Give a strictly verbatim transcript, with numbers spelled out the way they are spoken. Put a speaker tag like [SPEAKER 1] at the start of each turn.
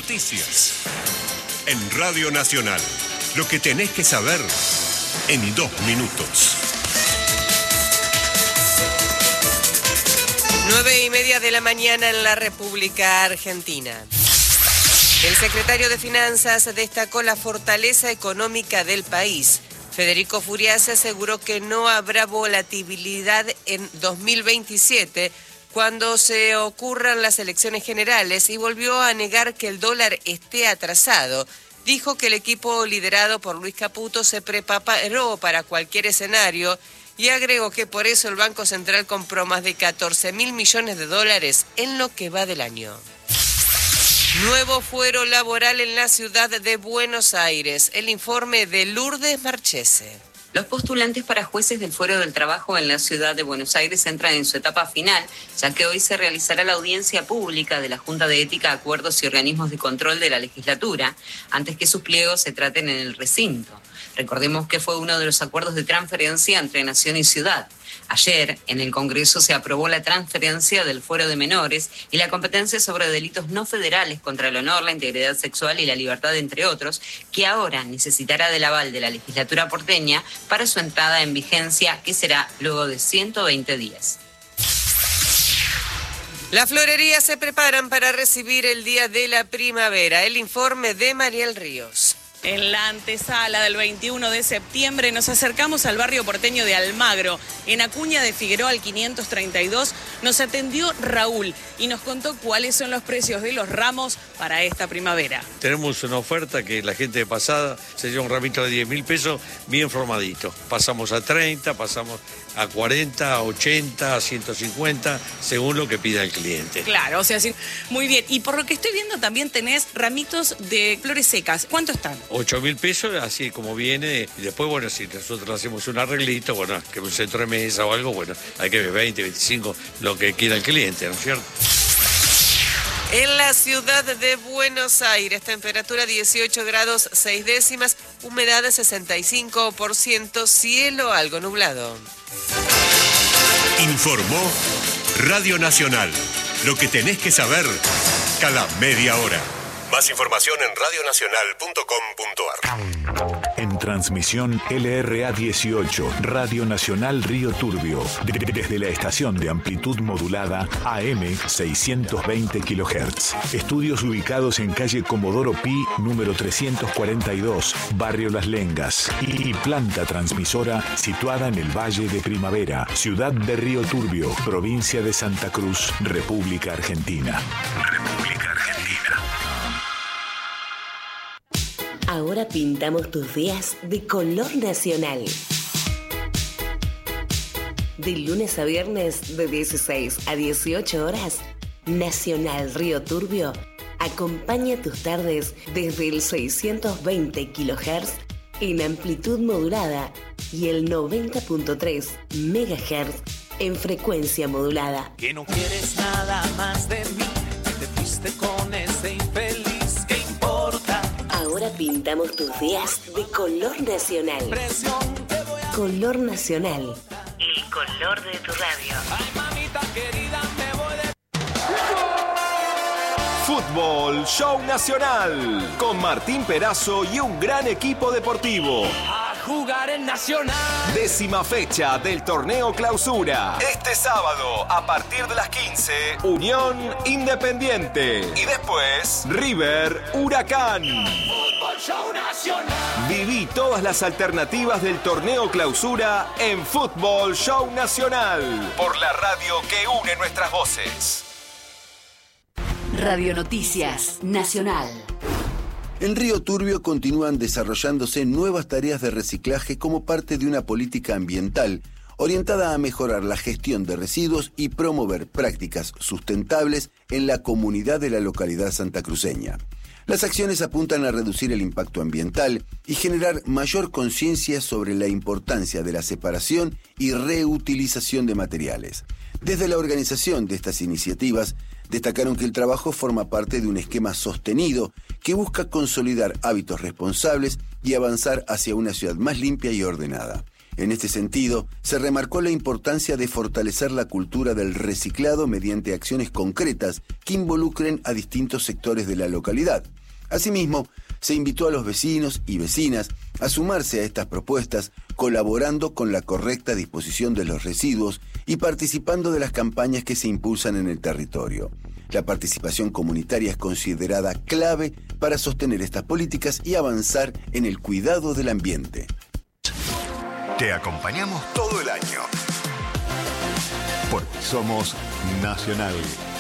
[SPEAKER 1] Noticias. En Radio Nacional. Lo que tenés que saber en dos minutos.
[SPEAKER 2] Nueve y media de la mañana en la República Argentina. El secretario de Finanzas destacó la fortaleza económica del país. Federico Furiase aseguró que no habrá volatilidad en dos mil veintisiete cuando se ocurran las elecciones generales y volvió a negar que el dólar esté atrasado. Dijo que el equipo liderado por Luis Caputo se preparó para cualquier escenario y agregó que por eso el Banco Central compró más de catorce mil millones de dólares en lo que va del año. Nuevo fuero laboral en la ciudad de Buenos Aires. El informe de Lourdes Marchese.
[SPEAKER 3] Los postulantes para jueces del Fuero del Trabajo en la ciudad de Buenos Aires entran en su etapa final, ya que hoy se realizará la audiencia pública de la Junta de Ética, Acuerdos y Organismos de Control de la legislatura, antes que sus pliegos se traten en el recinto. Recordemos que fue uno de los acuerdos de transferencia entre Nación y Ciudad. Ayer, en el Congreso, se aprobó la transferencia del fuero de menores y la competencia sobre delitos no federales contra el honor, la integridad sexual y la libertad, entre otros, que ahora necesitará del aval de la legislatura porteña para su entrada en vigencia, que será luego de ciento veinte días.
[SPEAKER 2] Las florerías se preparan para recibir el Día de la Primavera. El informe de Mariel Ríos.
[SPEAKER 4] En la antesala del veintiuno de septiembre nos acercamos al barrio porteño de Almagro. En Acuña de Figueroa al quinientos treinta y dos nos atendió Raúl y nos contó cuáles son los precios de los ramos para esta primavera.
[SPEAKER 5] Tenemos una oferta que la gente de pasada se lleva un ramito de diez mil pesos bien formadito. Pasamos a treinta, pasamos a cuarenta, a ochenta, a ciento cincuenta, según lo que pida el cliente.
[SPEAKER 4] Claro, o sea, sí, muy bien. Y por lo que estoy viendo también tenés ramitos de flores secas. ¿Cuánto están?
[SPEAKER 5] ocho mil pesos, así como viene. Y después, bueno, si nosotros hacemos un arreglito, bueno, que un centro de mesa o algo, bueno, hay que ver veinte, veinticinco, lo que quiera el cliente, ¿no es cierto?
[SPEAKER 2] En la ciudad de Buenos Aires, temperatura dieciocho grados seis décimas, humedad de sesenta y cinco por ciento, cielo algo nublado.
[SPEAKER 1] Informó Radio Nacional. Lo que tenés que saber cada media hora. Más información en radio nacional punto com punto a r.
[SPEAKER 6] En transmisión L R A dieciocho, Radio Nacional Río Turbio. De- desde la estación de amplitud modulada A M seiscientos veinte kilohertz. Estudios ubicados en calle Comodoro Pi, número trescientos cuarenta y dos, Barrio Las Lengas. Y planta transmisora situada en el Valle de Primavera, ciudad de Río Turbio, provincia de Santa Cruz, República Argentina. República Argentina.
[SPEAKER 7] Ahora pintamos tus días de color nacional. De lunes a viernes de dieciséis a dieciocho horas, Nacional Río Turbio acompaña tus tardes desde el seiscientos veinte kilohertz en amplitud modulada y el noventa punto tres megahertz en frecuencia modulada.
[SPEAKER 8] Que no quieres nada más de mí, te fuiste con ese infeliz.
[SPEAKER 7] Ahora pintamos tus días de color nacional. Color nacional. El color de tu radio.
[SPEAKER 8] Ay, mamita querida, me voy de...
[SPEAKER 9] Fútbol Show Nacional con Martín Perazo y un gran equipo deportivo.
[SPEAKER 8] A jugar en Nacional.
[SPEAKER 9] Décima fecha del torneo Clausura. Este sábado, a partir de las quince, Unión Independiente. Y después, River Huracán.
[SPEAKER 8] Fútbol Show Nacional.
[SPEAKER 9] Viví todas las alternativas del torneo Clausura en Fútbol Show Nacional. Por la radio que une nuestras voces.
[SPEAKER 10] Radio Noticias Nacional.
[SPEAKER 11] En Río Turbio continúan desarrollándose nuevas tareas de reciclaje como parte de una política ambiental orientada a mejorar la gestión de residuos y promover prácticas sustentables en la comunidad de la localidad santacruceña. Las acciones apuntan a reducir el impacto ambiental y generar mayor conciencia sobre la importancia de la separación y reutilización de materiales. Desde la organización de estas iniciativas, destacaron que el trabajo forma parte de un esquema sostenido que busca consolidar hábitos responsables y avanzar hacia una ciudad más limpia y ordenada. En este sentido, se remarcó la importancia de fortalecer la cultura del reciclado mediante acciones concretas que involucren a distintos sectores de la localidad. Asimismo, se invitó a los vecinos y vecinas a sumarse a estas propuestas, colaborando con la correcta disposición de los residuos y participando de las campañas que se impulsan en el territorio. La participación comunitaria es considerada clave para sostener estas políticas y avanzar en el cuidado del ambiente.
[SPEAKER 12] Te acompañamos todo el año. Porque somos Nacional.